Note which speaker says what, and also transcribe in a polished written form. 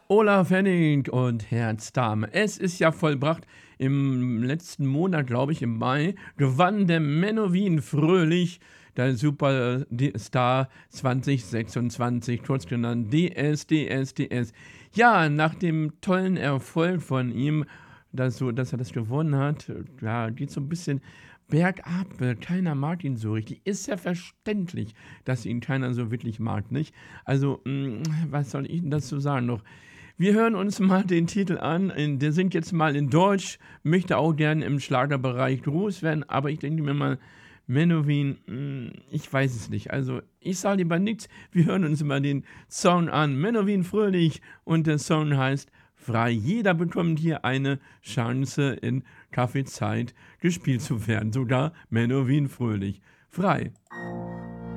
Speaker 1: Olaf Henning und Herzdame. Es ist ja vollbracht. Im letzten Monat, glaube ich, im Mai, gewann der Menowin Fröhlich, der Superstar 2026, kurz genannt DSDS. Ja, nach dem tollen Erfolg von ihm, dass er das gewonnen hat, ja, geht so ein bisschen bergab. Keiner mag ihn so richtig. Ist ja verständlich, dass ihn keiner so wirklich mag, nicht? Also, was soll ich denn dazu sagen noch? Wir hören uns mal den Titel an. Der singt jetzt mal in Deutsch, möchte auch gerne im Schlagerbereich groß werden, aber ich denke mir mal, Menowin, ich weiß es nicht. Also, ich sage lieber nichts. Wir hören uns mal den Song an. Menowin Fröhlich und der Song heißt Frei. Jeder bekommt hier eine Chance, in Kaffeezeit gespielt zu werden. Sogar Menowin Fröhlich. Frei.